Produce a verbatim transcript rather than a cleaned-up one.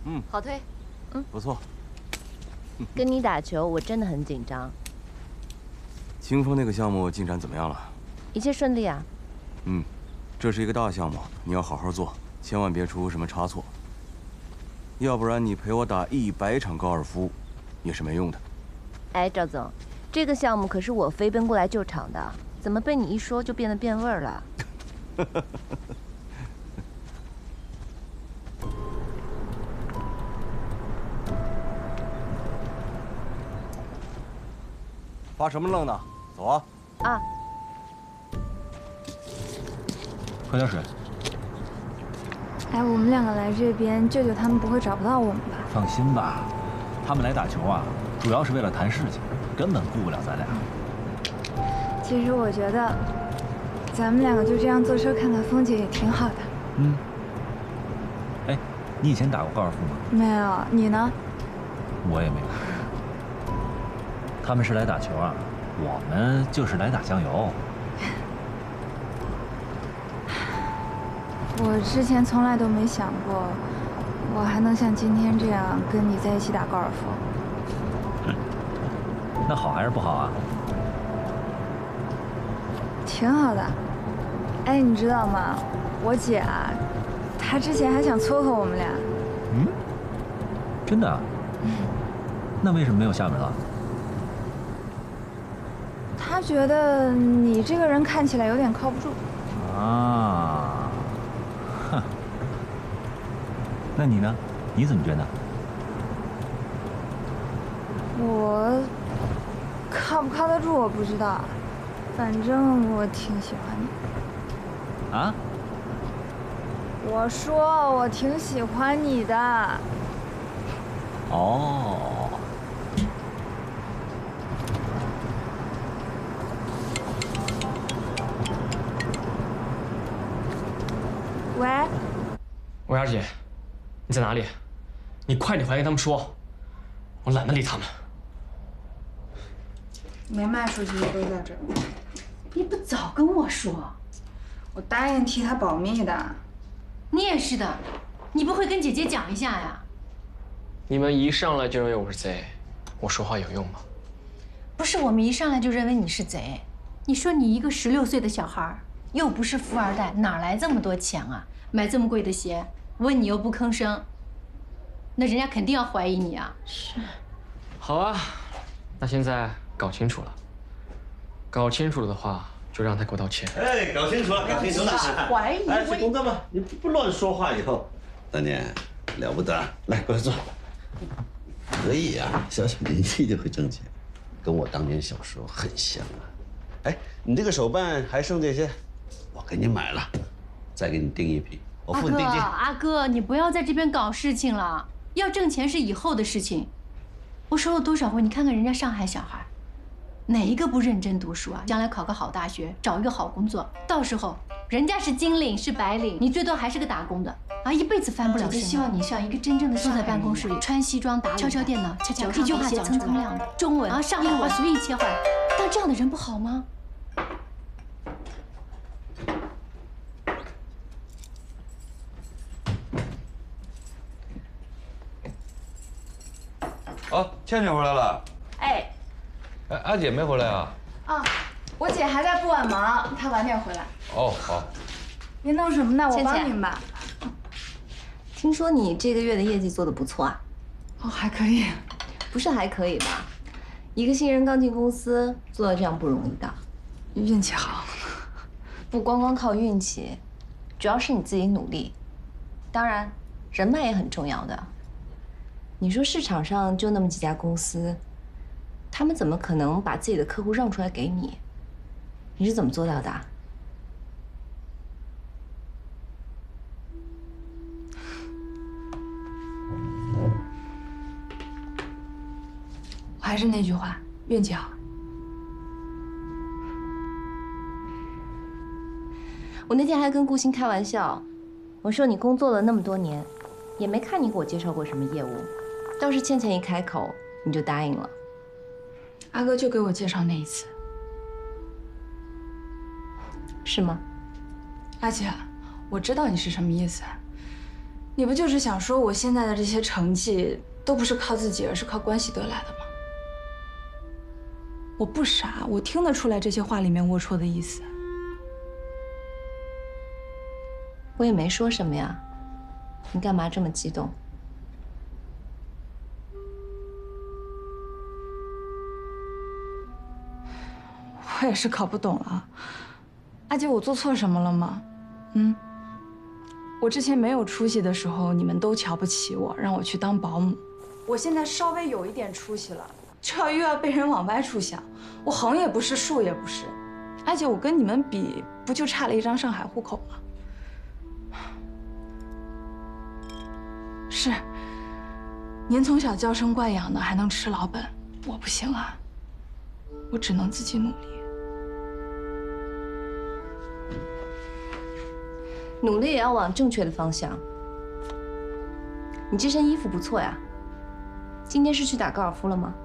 嗯， 好推。嗯， 不错。 跟你打球，我真的很紧张。 清风那个项目进展怎么样了？ 一切顺利啊。 嗯，这是一个大项目，你要好好做，千万别出什么差错。要不然你陪我打一百场高尔夫，也是没用的。 哎，赵总，这个项目可是我飞奔过来救场的，怎么被你一说就变得变味儿了？ 发什么愣呢？走啊！ 啊， 喝点水。 哎，我们两个来这边，舅舅他们不会找不到我们吧？ 放心吧，他们来打球啊，主要是为了谈事情，根本顾不了咱俩。 其实我觉得，咱们两个就这样坐车看看风景也挺好的。 嗯。哎，你以前打过高尔夫吗？ 没有，你呢？ 我也没有。他们是来打球啊，我们就是来打酱油。 我之前从来都没想过，我还能像今天这样跟你在一起打高尔夫。 嗯，那好还是不好啊？ 挺好的。哎，你知道吗？我姐啊，她之前还想撮合我们俩。 嗯？真的啊？嗯。那为什么没有下文了？ 她觉得你这个人看起来有点靠不住。 啊。哼。那你呢？你怎么觉得？ 我靠不靠得住我不知道，反正我挺喜欢你。 啊？ 我说我挺喜欢你的。 哦。 喂。 文雅姐，你在哪里？你快点回来跟他们说，我懒得理他们。 没卖出去都在这儿。 你不早跟我说？ 我答应替他保密的。 你也是的，你不会跟姐姐讲一下呀？ 你们一上来就认为我是贼，我说话有用吗？ 不是我们一上来就认为你是贼。你说你一个十六岁的小孩，又不是富二代，哪来这么多钱啊？买这么贵的鞋，问你又不吭声，那人家肯定要怀疑你啊。 是。好啊，那现在搞清楚了。搞清楚了的话，就让他给我道歉。 哎，搞清楚了，搞清楚了。 怀疑哎，是公哥们，你不乱说话以后，当年了不得。来，过来坐。可以呀、啊，小小年纪就会挣钱，跟我当年小时候很像啊。哎，你这个手办还剩这些，我给你买了，再给你订一批，我付你定金。 阿哥，阿哥，你不要在这边搞事情了，要挣钱是以后的事情。我说了多少回，你看看人家上海小孩，哪一个不认真读书啊？将来考个好大学，找一个好工作，到时候人家是金领是白领，你最多还是个打工的啊，一辈子翻不了身。姐姐希望你像一个真正的坐在办公室里，穿西装打领带，敲敲电脑，悄悄一句话讲蹭蹭亮的中文啊，上海话随意切换。当这样的人不好吗？ 哦，倩倩回来了。 哎， 哎，阿姐没回来啊？ 啊，我姐还在部晚忙，她晚点回来。 哦，好。 您弄什么呢？我帮您吧。 听说你这个月的业绩做得不错啊？ 哦，还可以。 不是还可以吧？一个新人刚进公司，做到这样不容易的。 运气好。 不光光靠运气，主要是你自己努力。当然，人脉也很重要的。你说市场上就那么几家公司，他们怎么可能把自己的客户让出来给你？你是怎么做到的？ 我还是那句话，运气好。 我那天还跟顾欣开玩笑，我说你工作了那么多年，也没看你给我介绍过什么业务。倒是倩倩一开口，你就答应了。 阿哥就给我介绍那一次， 是吗？ 阿姐，我知道你是什么意思， 你不就是想说我现在的这些成绩都不是靠自己，而是靠关系得来的吗？我不傻，我听得出来这些话里面龌龊的意思。 我也没说什么呀，你干嘛这么激动？ 我也是搞不懂了，阿姐，我做错什么了吗？嗯，我之前没有出息的时候，你们都瞧不起我，让我去当保姆。我现在稍微有一点出息了，就要又要被人往歪处想，我横也不是，竖也不是。阿姐，我跟你们比，不就差了一张上海户口吗？是，您从小娇生惯养的，还能吃老本，我不行啊，我只能自己努力。 努力也要往正确的方向。你这身衣服不错呀，今天是去打高尔夫了吗？